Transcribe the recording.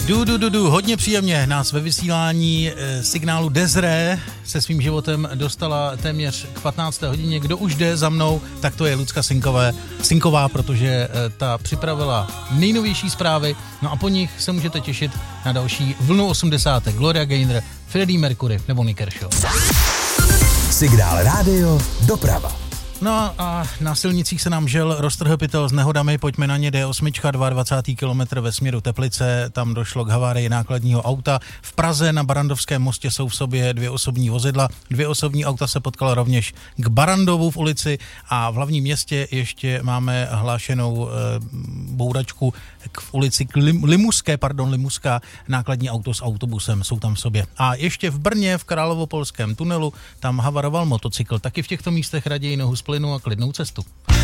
Hodně příjemně nás ve vysílání signálu Desre se svým životem dostala téměř k 15. hodině. Kdo už jde za mnou, tak to je Lucka Sinková, protože ta připravila nejnovější zprávy, no a po nich se můžete těšit na další vlnu 80. Gloria Gaynor, Freddie Mercury nebo Nick Kershaw. Signál rádio doprava. No a na silnicích se nám žel roztrhl pytel s nehodami, pojďme na ně, D8, 22. kilometr ve směru Teplice, tam došlo k havárii nákladního auta. V Praze na Barrandovském mostě jsou v sobě 2 osobní vozidla, 2 osobní auta se potkala rovněž k Barandovu v ulici a v hlavním městě ještě máme hlášenou bouračku v ulici Limuská, nákladní auto s autobusem jsou tam v sobě. A ještě v Brně v Královopolském tunelu tam havaroval motocykl, taky v těchto místech raději nohu z plynu a klidnou cestu.